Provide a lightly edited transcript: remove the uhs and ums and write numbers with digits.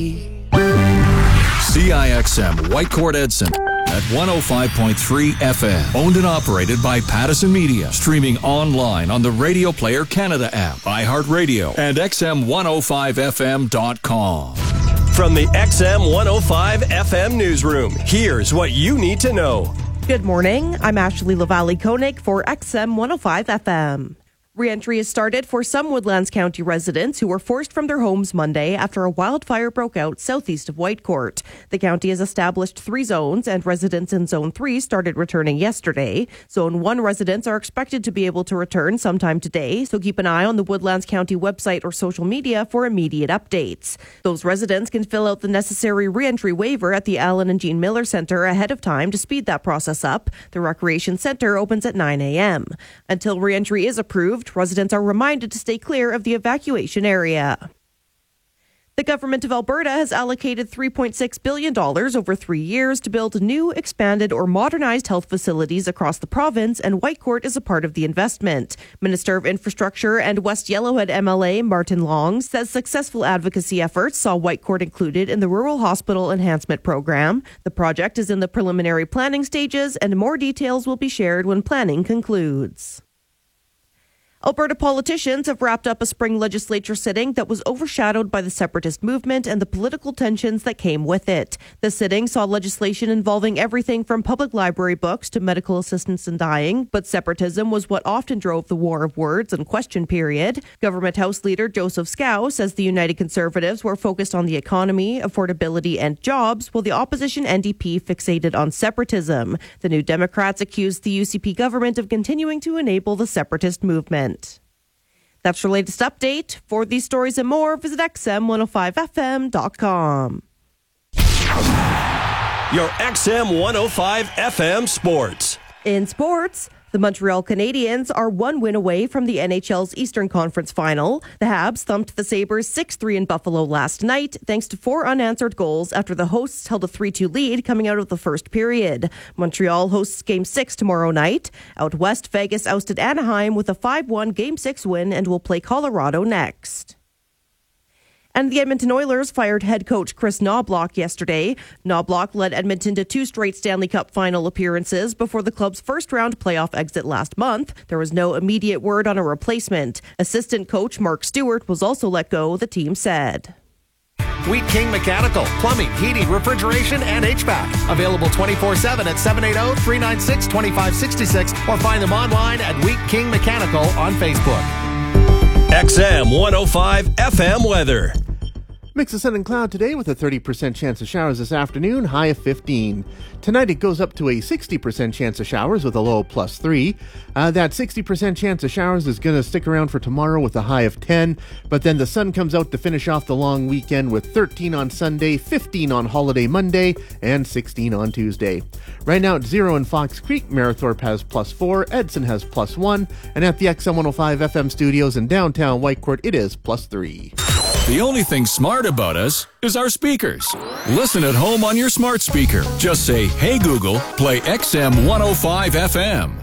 CIXM Whitecourt Edson at 105.3 FM. Owned and operated by Pattison Media. Streaming online on the Radio Player Canada app, iHeartRadio, and XM105FM.com. From the XM 105 FM newsroom, here's what you need to know. Good morning. I'm Ashley Lavallee-Koenig for XM 105 FM. Re-entry has started for some Woodlands County residents who were forced from their homes Monday after a wildfire broke out southeast of Whitecourt. The county has established 3 zones, and residents in Zone 3 started returning yesterday. Zone 1 residents are expected to be able to return sometime today, so keep an eye on the Woodlands County website or social media for immediate updates. Those residents can fill out the necessary re-entry waiver at the Alan and Jean Miller Centre ahead of time to speed that process up. The Recreation Centre opens at 9 a.m. Until re-entry is approved, residents are reminded to stay clear of the evacuation area. The government of Alberta has allocated $3.6 billion over 3 years to build new, expanded or modernized health facilities across the province, and Whitecourt is a part of the investment. Minister of Infrastructure and West Yellowhead MLA Martin Long says successful advocacy efforts saw Whitecourt included in the Rural Hospital Enhancement Program. The project is in the preliminary planning stages, and more details will be shared when planning concludes. Alberta politicians have wrapped up a spring legislature sitting that was overshadowed by the separatist movement and the political tensions that came with it. The sitting saw legislation involving everything from public library books to medical assistance in dying, but separatism was what often drove the war of words and question period. Government House Leader Joseph Scow says the United Conservatives were focused on the economy, affordability and jobs, while the opposition NDP fixated on separatism. The New Democrats accused the UCP government of continuing to enable the separatist movement. That's your latest update. For these stories and more, visit XM105FM.com. Your XM 105 FM sports. In sports, the Montreal Canadiens are 1 win away from the NHL's Eastern Conference Final. The Habs thumped the Sabres 6-3 in Buffalo last night, thanks to 4 unanswered goals after the hosts held a 3-2 lead coming out of the first period. Montreal hosts Game 6 tomorrow night. Out west, Vegas ousted Anaheim with a 5-1 Game 6 win and will play Colorado next. And the Edmonton Oilers fired head coach Chris Knoblauch yesterday. Knoblauch led Edmonton to 2 straight Stanley Cup final appearances before the club's first-round playoff exit last month. There was no immediate word on a replacement. Assistant coach Mark Stewart was also let go, the team said. Wheat King Mechanical, plumbing, heating, refrigeration, and HVAC. Available 24/7 at 780-396-2566 or find them online at Wheat King Mechanical on Facebook. XM 105 FM weather. Mix of sun and cloud today with a 30% chance of showers this afternoon, high of 15. Tonight it goes up to a 60% chance of showers with a low of +3. That 60% chance of showers is going to stick around for tomorrow with a high of 10. But then the sun comes out to finish off the long weekend with 13 on Sunday, 15 on holiday Monday, and 16 on Tuesday. Right now it's 0 in Fox Creek. Merithorpe has +4. Edson has +1. And at the XM 105 FM studios in downtown Whitecourt, it is +3. The only thing smart about us is our speakers. Listen at home on your smart speaker. Just say, "Hey Google, play XM 105 FM."